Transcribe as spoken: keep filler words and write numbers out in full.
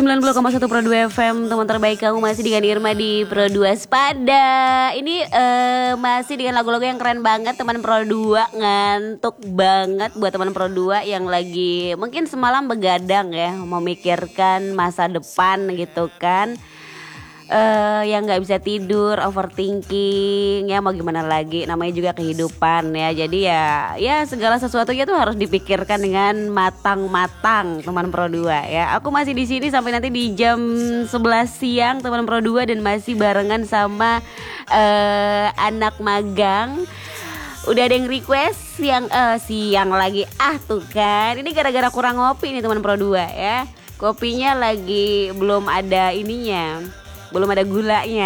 sembilan puluh koma satu Pro dua F M, teman terbaik kamu masih dengan Irma di Pro dua Spada. Ini uh, masih dengan lagu-lagu yang keren banget teman Pro dua. Ngantuk banget buat teman Pro dua yang lagi mungkin semalam begadang ya, memikirkan masa depan gitu kan. Uh, yang nggak bisa tidur, overthinking, ya mau gimana lagi, namanya juga kehidupan ya. Jadi ya, ya segala sesuatunya tuh harus dipikirkan dengan matang-matang, teman Pro dua ya. Aku masih di sini sampai nanti di jam sebelas siang, teman Pro dua, dan masih barengan sama uh, anak magang. Udah ada yang request siang uh, siang lagi, ah tuh kan, ini gara-gara kurang ngopi nih teman Pro dua ya. Kopinya lagi belum ada ininya, belum ada gulanya.